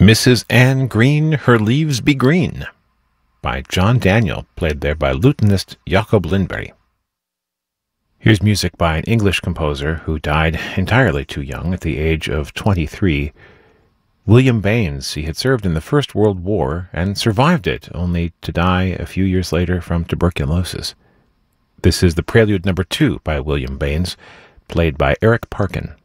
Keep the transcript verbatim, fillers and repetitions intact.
Missus Anne Green, Her Leaves Be Green, by John Daniel, played there by lutenist Jacob Lindberg. Here's music by an English composer who died entirely too young at the age of twenty-three. William Baines. He had served in the First World War and survived it, only to die a few years later from tuberculosis. This is the Prelude number two by William Baines, played by Eric Parkin.